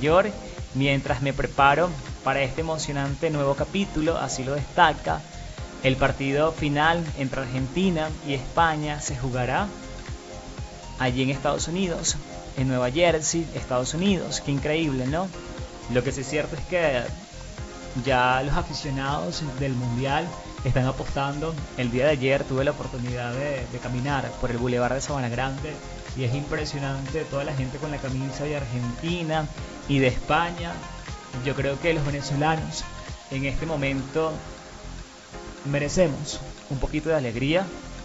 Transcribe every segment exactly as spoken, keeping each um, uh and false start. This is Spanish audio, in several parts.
York mientras me preparo para este emocionante nuevo capítulo. Así lo destaca. El partido final entre Argentina y España se jugará allí en Estados Unidos, en Nueva Jersey, Estados Unidos. Qué increíble, ¿no? Lo que sí es cierto es que ya los aficionados del Mundial están apostando. El día de ayer tuve la oportunidad de, de caminar por el Boulevard de Sabana Grande y es impresionante toda la gente con la camisa de Argentina y de España. Yo creo que los venezolanos en este momento merecemos un poquito de alegría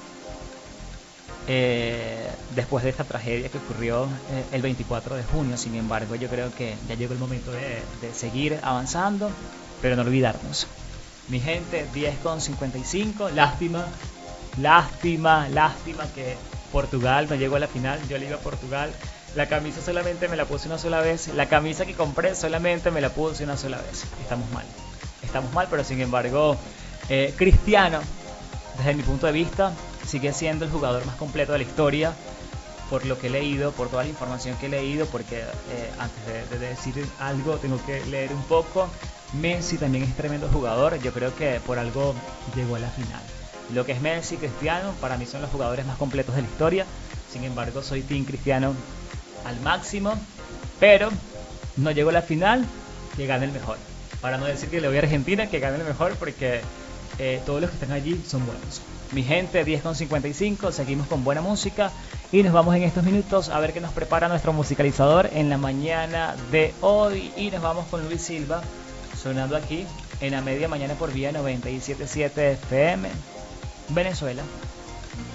eh, después de esta tragedia que ocurrió eh, el veinticuatro de junio. Sin embargo, yo creo que ya llegó el momento de, de seguir avanzando, pero no olvidarnos. Mi gente, diez con cincuenta y cinco, lástima, lástima, lástima que Portugal no llegó a la final. Yo le iba a Portugal. La camisa solamente me la puse una sola vez. La camisa que compré solamente me la puse una sola vez. Estamos mal. Estamos mal, pero sin embargo, eh, Cristiano, desde mi punto de vista, sigue siendo el jugador más completo de la historia. Por lo que he leído, por toda la información que he leído, porque eh, antes de, de decir algo tengo que leer un poco. Messi también es tremendo jugador. Yo creo que por algo llegó a la final. Lo que es Messi y Cristiano, para mí son los jugadores más completos de la historia. Sin embargo, soy team Cristiano al máximo, pero no llegó a la final, que gane el mejor. Para no decir que le voy a Argentina, que gane el mejor, porque eh, todos los que están allí son buenos. Mi gente, diez con cincuenta y cinco, seguimos con buena música y nos vamos en estos minutos a ver qué nos prepara nuestro musicalizador en la mañana de hoy. Y nos vamos con Luis Silva, sonando aquí en la media mañana por vía noventa y siete punto siete F M, Venezuela.